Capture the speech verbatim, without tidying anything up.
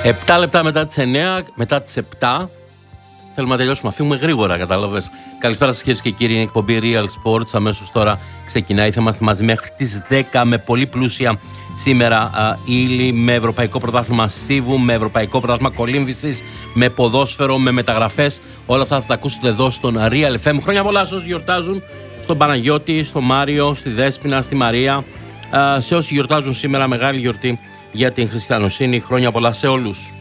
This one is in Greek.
Επτά λεπτά μετά τις εννιά, μετά τις επτά, θέλουμε να τελειώσουμε. Αφήνουμε γρήγορα, κατάλαβες. Καλησπέρα σας κυρίες και κύριοι. Είναι η εκπομπή Real Sports. Αμέσως τώρα ξεκινάει. Θα είμαστε μαζί μέχρι τις δέκα με πολύ πλούσια σήμερα α, ύλη, με ευρωπαϊκό πρωτάθλημα στίβου, με ευρωπαϊκό πρωτάθλημα κολύμβησης, με ποδόσφαιρο, με μεταγραφές. Όλα αυτά θα τα ακούσετε εδώ στον Real εφ εμ. Χρόνια πολλά σε όσοι γιορτάζουν, στον Παναγιώτη, στον Μάριο, στη Δέσποινα, στη Μαρία. Α, σε όσοι γιορτάζουν σήμερα μεγάλη γιορτή για την χριστιανοσύνη. Χρόνια πολλά σε όλους.